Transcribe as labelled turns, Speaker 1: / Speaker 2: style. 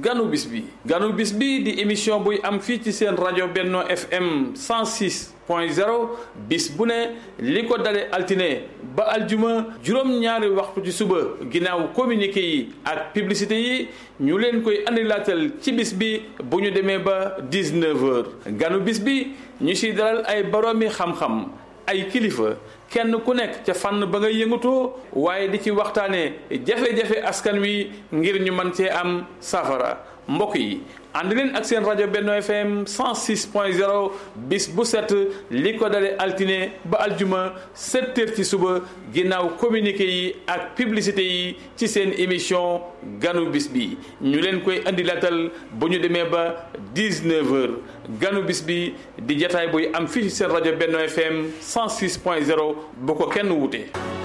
Speaker 1: ganu bis bi di émission buy am fii ci seen rajo Benno FM 106.0 bis bu ne li ko dale altine ba aljuma juróom-ñaari waxtu ci suba ginnaaw communiqué yi ak publicité yi ñu leen koy andilaatal ci bis bi bu ñu demee ba 19h ganu bis bi ñu siy dalal ay boroomi xam-xam ay kilifa kenn ku nekk ca fànn ba nga yëngatoo waaye di ci waxtaanee jafe-jafe askan wi ngir ñu mën cee am safara mbokk yi ànd leen ak seen rajo Benno FM 106.0 bis bu set li ko dale altine ba aljuma 7h ci suba ginnaaw communiqué yi ak publicité yi ci seen émission ganu bis bi ñu leen koy andi latal bu ñu demee ba 19h ganu bis bi di jataay buy am fii ci seen rajo Benno FM 106.0 bu ko kenn wute.